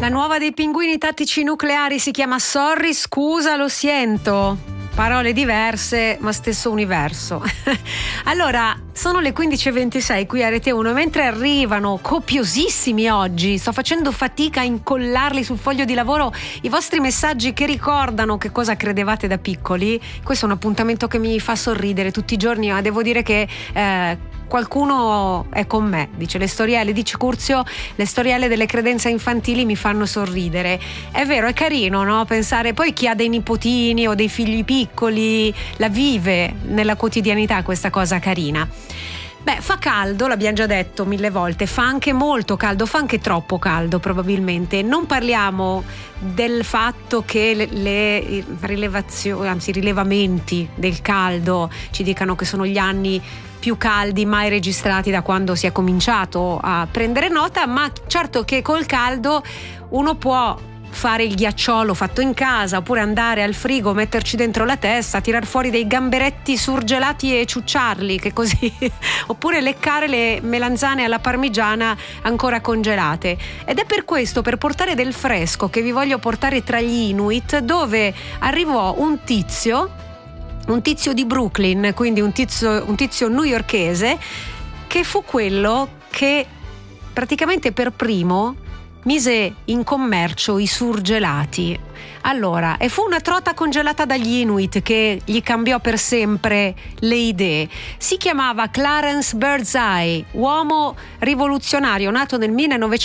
La nuova dei Pinguini Tattici Nucleari si chiama Sorry, scusa, lo sento. Parole diverse, ma stesso universo. Allora, sono le 15:26 qui a Rete 1, mentre arrivano copiosissimi oggi, sto facendo fatica a incollarli sul foglio di lavoro, i vostri messaggi che ricordano che cosa credevate da piccoli. Questo è un appuntamento che mi fa sorridere tutti i giorni, ma devo dire che qualcuno è con me, dice dice Curzio, le storielle delle credenze infantili mi fanno sorridere. È vero, è carino, no? Pensare, poi chi ha dei nipotini o dei figli piccoli la vive nella quotidianità questa cosa carina. Beh, fa caldo, l'abbiamo già detto 1000 volte, fa anche molto caldo, fa anche troppo caldo probabilmente. Non parliamo del fatto che le rilevazioni, anzi i rilevamenti del caldo ci dicano che sono gli anni più caldi mai registrati da quando si è cominciato a prendere nota, ma certo che col caldo uno può fare il ghiacciolo fatto in casa, oppure andare al frigo, metterci dentro la testa, tirar fuori dei gamberetti surgelati e ciucciarli, che così, oppure leccare le melanzane alla parmigiana ancora congelate. Ed è per questo, per portare del fresco, che vi voglio portare tra gli Inuit, dove arrivò un tizio di Brooklyn, quindi un tizio newyorkese, che fu quello che praticamente per primo mise in commercio i surgelati. Allora, e fu una trota congelata dagli Inuit che gli cambiò per sempre le idee. Si chiamava Clarence Birdseye, uomo rivoluzionario nato nel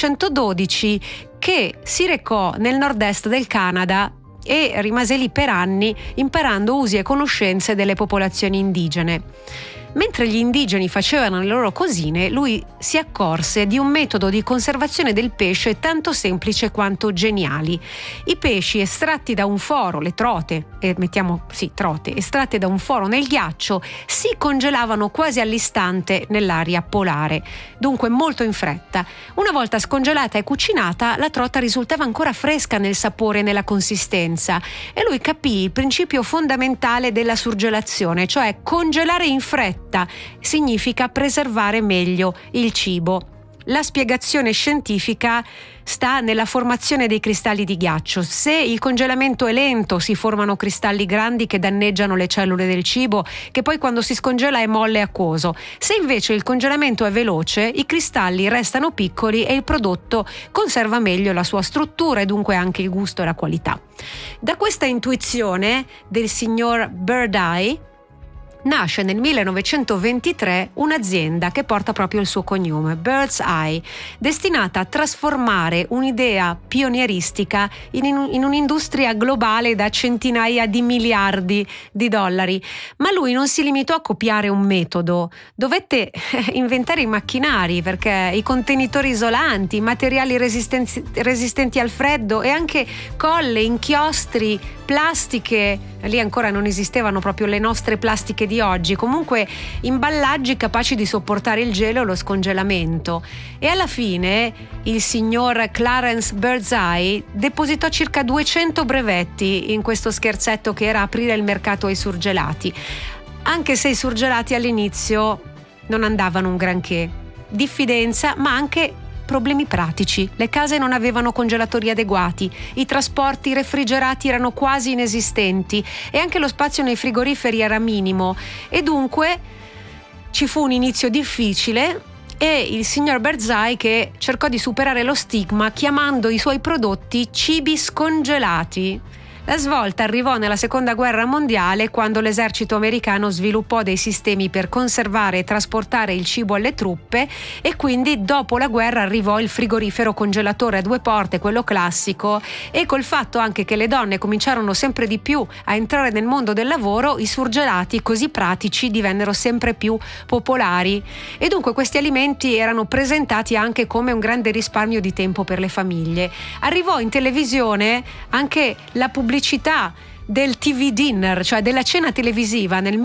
1912, che si recò nel nord-est del Canada e rimase lì per anni imparando usi e conoscenze delle popolazioni indigene. Mentre gli indigeni facevano le loro cosine, lui si accorse di un metodo di conservazione del pesce tanto semplice quanto geniali. I pesci estratti da un foro, le trote, estratte da un foro nel ghiaccio, si congelavano quasi all'istante nell'aria polare, dunque molto in fretta. Una volta scongelata e cucinata, la trota risultava ancora fresca nel sapore e nella consistenza, e lui capì il principio fondamentale della surgelazione, cioè congelare in fretta significa preservare meglio il cibo. La spiegazione scientifica sta nella formazione dei cristalli di ghiaccio. Se il congelamento è lento, si formano cristalli grandi che danneggiano le cellule del cibo, che poi quando si scongela è molle e acquoso. Se invece il congelamento è veloce, i cristalli restano piccoli e il prodotto conserva meglio la sua struttura e dunque anche il gusto e la qualità. Da questa intuizione del signor Birdseye nasce nel 1923 un'azienda che porta proprio il suo cognome, Bird's Eye, destinata a trasformare un'idea pionieristica in un'industria globale da centinaia di miliardi di dollari. Ma lui non si limitò a copiare un metodo, dovette inventare i macchinari, perché i contenitori isolanti, i materiali resistenti al freddo e anche colle, inchiostri, plastiche, lì ancora non esistevano proprio le nostre plastiche di oggi, comunque imballaggi capaci di sopportare il gelo e lo scongelamento. E alla fine il signor Clarence Birdseye depositò circa 200 brevetti in questo scherzetto che era aprire il mercato ai surgelati, anche se i surgelati all'inizio non andavano un granché. Diffidenza, ma anche problemi pratici. Le case non avevano congelatori adeguati, i trasporti refrigerati erano quasi inesistenti e anche lo spazio nei frigoriferi era minimo, e dunque ci fu un inizio difficile e il signor Birdseye che cercò di superare lo stigma chiamando i suoi prodotti cibi scongelati. La svolta arrivò nella Seconda Guerra Mondiale, quando l'esercito americano sviluppò dei sistemi per conservare e trasportare il cibo alle truppe, e quindi dopo la guerra arrivò il frigorifero congelatore a 2 porte, quello classico, e col fatto anche che le donne cominciarono sempre di più a entrare nel mondo del lavoro, i surgelati così pratici divennero sempre più popolari, e dunque questi alimenti erano presentati anche come un grande risparmio di tempo per le famiglie. Arrivò in televisione anche la pubblicità del TV dinner, cioè della cena televisiva. Nel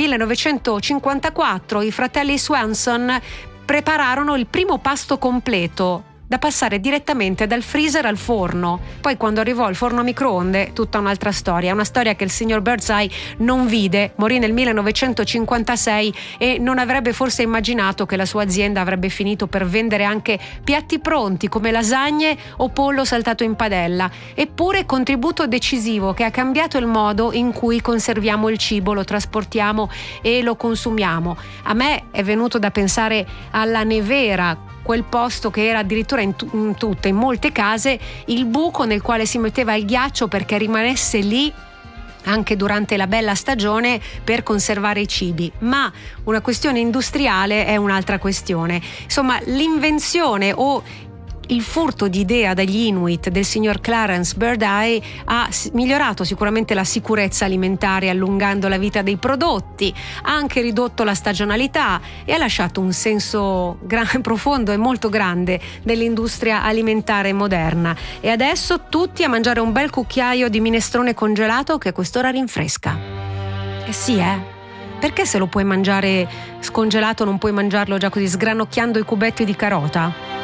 1954 i fratelli Swanson prepararono il primo pasto completo da passare direttamente dal freezer al forno. Poi quando arrivò al forno a microonde, tutta un'altra storia. È una storia che il signor Birdseye non vide, morì nel 1956 e non avrebbe forse immaginato che la sua azienda avrebbe finito per vendere anche piatti pronti come lasagne o pollo saltato in padella. Eppure contributo decisivo che ha cambiato il modo in cui conserviamo il cibo, lo trasportiamo e lo consumiamo. A me è venuto da pensare alla nevera, quel posto che era addirittura in molte case il buco nel quale si metteva il ghiaccio perché rimanesse lì anche durante la bella stagione per conservare i cibi. Ma una questione industriale è un'altra questione. Insomma, l'invenzione o il furto di idea dagli Inuit del signor Clarence Birdseye ha migliorato sicuramente la sicurezza alimentare, allungando la vita dei prodotti, ha anche ridotto la stagionalità e ha lasciato un senso profondo e molto grande dell'industria alimentare moderna. E adesso tutti a mangiare un bel cucchiaio di minestrone congelato che a quest'ora rinfresca. Sì, perché se lo puoi mangiare scongelato non puoi mangiarlo già così sgranocchiando i cubetti di carota?